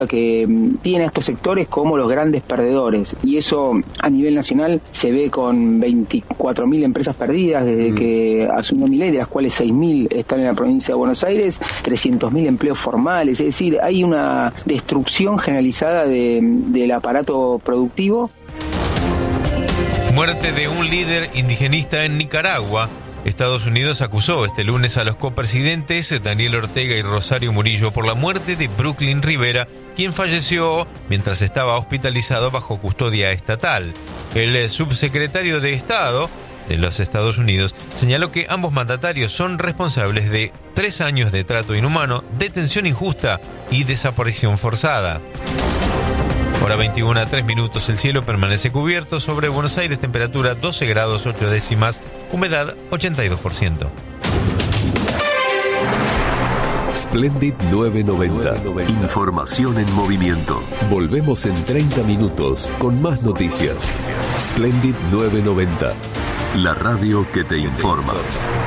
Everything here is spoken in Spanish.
que tiene a estos sectores como los grandes perdedores, y eso a nivel nacional se ve con 24.000 empresas perdidas desde que asumió Milei, de las cuales 6.000 están en la provincia de Buenos Aires, 300.000 empleos formales, es decir, hay una destrucción generalizada del aparato productivo. Muerte de un líder indigenista en Nicaragua. Estados Unidos acusó este lunes a los copresidentes Daniel Ortega y Rosario Murillo por la muerte de Brooklyn Rivera, quien falleció mientras estaba hospitalizado bajo custodia estatal. El subsecretario de Estado de los Estados Unidos señaló que ambos mandatarios son responsables de 3 años de trato inhumano, detención injusta y desaparición forzada. Hora 21:03, el cielo permanece cubierto sobre Buenos Aires, temperatura 12 grados 8 décimas, humedad 82%. Splendid 990. Información en movimiento. Volvemos en 30 minutos con más noticias. Splendid 990. La radio que te informa.